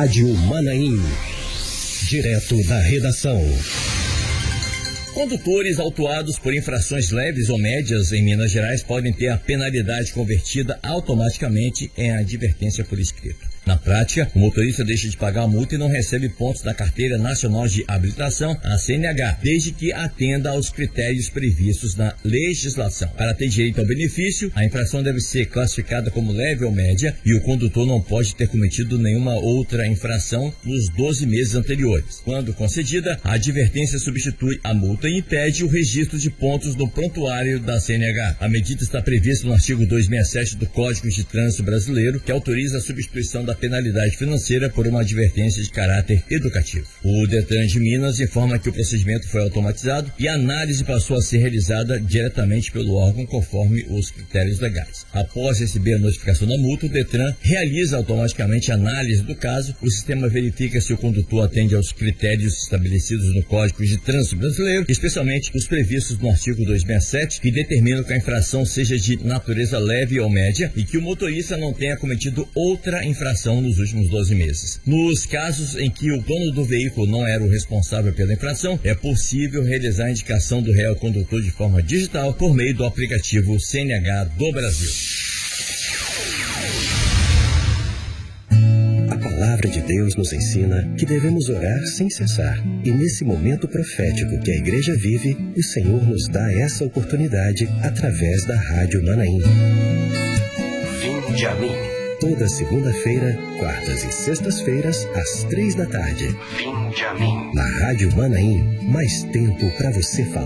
Rádio Manaim. Direto da redação. Condutores autuados por infrações leves ou médias em Minas Gerais podem ter a penalidade convertida automaticamente em advertência por escrito. Na prática, o motorista deixa de pagar a multa e não recebe pontos da Carteira Nacional de Habilitação, a CNH, desde que atenda aos critérios previstos na legislação. Para ter direito ao benefício, a infração deve ser classificada como leve ou média e o condutor não pode ter cometido nenhuma outra infração nos 12 meses anteriores. Quando concedida, a advertência substitui a multa e impede o registro de pontos no prontuário da CNH. A medida está prevista no artigo 267 do Código de Trânsito Brasileiro, que autoriza a substituição da penalidade financeira por uma advertência de caráter educativo. O Detran de Minas informa que o procedimento foi automatizado e a análise passou a ser realizada diretamente pelo órgão conforme os critérios legais. Após receber a notificação da multa, o Detran realiza automaticamente a análise do caso. O sistema verifica se o condutor atende aos critérios estabelecidos no Código de Trânsito Brasileiro, especialmente os previstos no artigo 267, que determinam que a infração seja de natureza leve ou média e que o motorista não tenha cometido outra infração nos últimos 12 meses. Nos casos em que o dono do veículo não era o responsável pela infração, é possível realizar a indicação do réu ao condutor de forma digital por meio do aplicativo CNH do Brasil. A palavra de Deus nos ensina que devemos orar sem cessar. E nesse momento profético que a igreja vive, o Senhor nos dá essa oportunidade através da Rádio Manaim. Vinde a mim. Toda segunda-feira, quartas e sextas-feiras, às 3 da tarde. Vinde a mim. Na Rádio Manaim, mais tempo para você falar.